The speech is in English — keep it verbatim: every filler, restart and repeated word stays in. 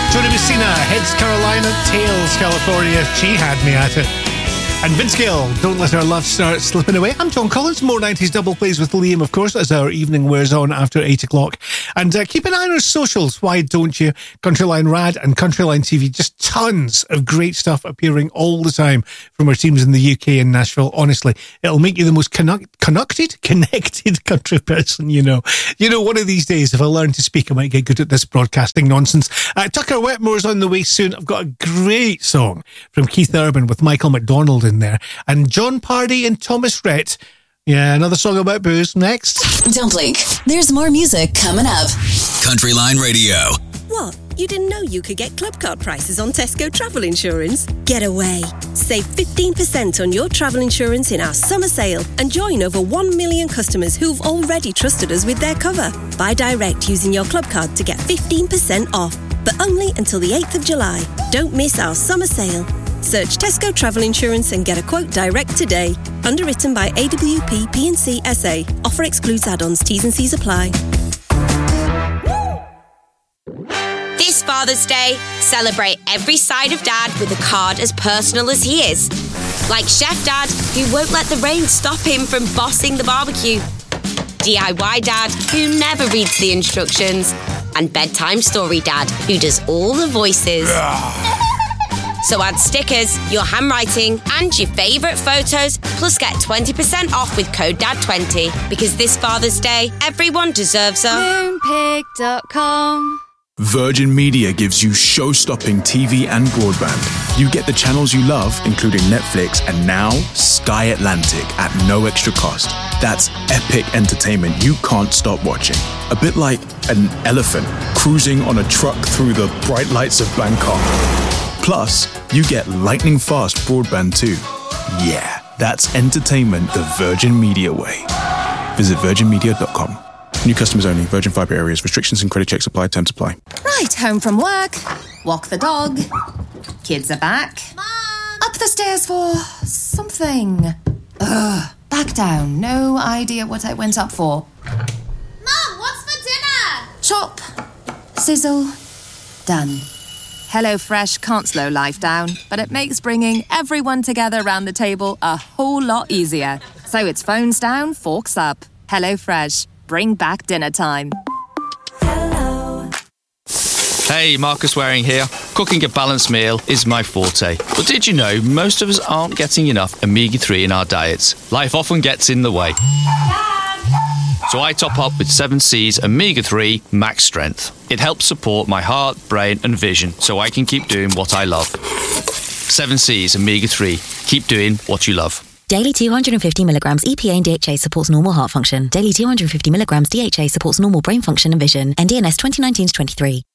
Jody Messina, Heads Carolina, Tails California. She had me at it. And Vince Gill, Don't Let Our Love Start Slipping Away. I'm John Collins. More nineties double plays with Liam, of course, as our evening wears on after eight o'clock. And uh, keep an eye on our socials. Why don't you? Countryline Rad and Countryline T V. Just tons of great stuff appearing all the time from our teams in the U K and Nashville. Honestly, it'll make you the most connect- connected, connected country person you know. You know, one of these days, if I learn to speak, I might get good at this broadcasting nonsense. Uh, Tucker Wetmore's on the way soon. I've got a great song from Keith Urban with Michael McDonald in there, and John Pardy and Thomas Rhett. Yeah, another song about booze next. Don't blink. There's more music coming up. Countryline Radio. What? You didn't know you could get club card prices on Tesco travel insurance? Get away. Save fifteen percent on your travel insurance in our summer sale and join over one million customers who've already trusted us with their cover. Buy direct using your club card to get fifteen percent off, but only until the eighth of July. Don't miss our summer sale. Search Tesco Travel Insurance and get a quote direct today. Underwritten by A W P P and C S A. Offer excludes add-ons. T's and C's apply. This Father's Day, celebrate every side of Dad with a card as personal as he is. Like Chef Dad, who won't let the rain stop him from bossing the barbecue. D I Y Dad, who never reads the instructions. And Bedtime Story Dad, who does all the voices. So add stickers, your handwriting, and your favourite photos, plus get twenty percent off with code D A D twenty. Because this Father's Day, everyone deserves a Moonpig dot com. Virgin Media gives you show-stopping T V and broadband. You get the channels you love, including Netflix, and now Sky Atlantic at no extra cost. That's epic entertainment you can't stop watching. A bit like an elephant cruising on a truck through the bright lights of Bangkok. Plus, you get lightning-fast broadband too. Yeah, that's entertainment the Virgin Media way. Visit virgin media dot com. New customers only. Virgin Fibre areas. Restrictions and credit checks apply. Terms apply. Right, home from work. Walk the dog. Kids are back. Mom! Up the stairs for something. Ugh. Back down. No idea what I went up for. Mom, what's for dinner? Chop. Sizzle. Done. HelloFresh can't slow life down, but it makes bringing everyone together around the table a whole lot easier. So it's phones down, forks up. HelloFresh. Bring back dinner time. Hello. Hey, Marcus Waring here. Cooking a balanced meal is my forte. But did you know most of us aren't getting enough omega three in our diets? Life often gets in the way. So I top up with seven C's omega three Max Strength. It helps support my heart, brain and vision so I can keep doing what I love. seven C's omega three. Keep doing what you love. Daily two hundred fifty milligrams E P A and D H A supports normal heart function. Daily two hundred fifty milligrams D H A supports normal brain function and vision. N D N S twenty nineteen to twenty-three.